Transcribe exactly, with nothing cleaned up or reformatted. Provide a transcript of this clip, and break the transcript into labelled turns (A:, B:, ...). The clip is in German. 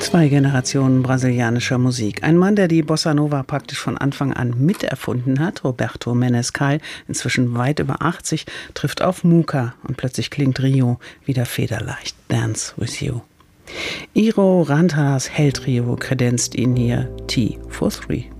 A: Zwei Generationen brasilianischer Musik. Ein Mann, der die Bossa Nova praktisch von Anfang an miterfunden hat, Roberto Menescal, inzwischen weit über achtzig, trifft auf Muka und plötzlich klingt Rio wieder federleicht. Dance with you. Iro Rantas Hell-Trio kredenzt ihn hier T for Three.